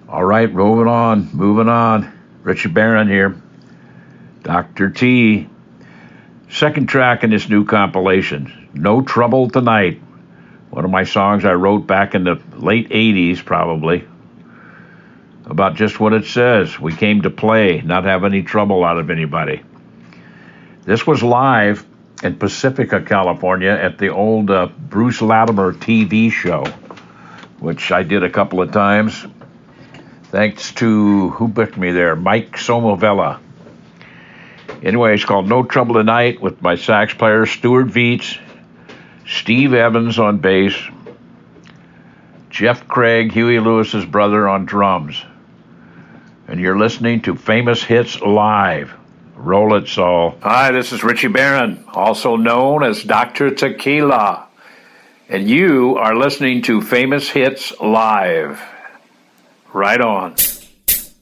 All right, moving on. Richie Barron here. Dr. T. Second track in this new compilation, No Trouble Tonight. One of my songs I wrote back in the late 80s, probably, about just what it says. We came to play, not have any trouble out of anybody. This was live in Pacifica, California, at the old Bruce Latimer TV show, which I did a couple of times. Thanks to, who booked me there? Mike Somovella. Anyway, it's called No Trouble Tonight with my sax player, Stuart Veets, Steve Evans on bass, Jeff Craig, Huey Lewis's brother, on drums. And you're listening to Famous Hits Live. Roll it, Saul. Hi, this is Richie Barron, also known as Dr. Tequila. And you are listening to Famous Hits Live. Right on.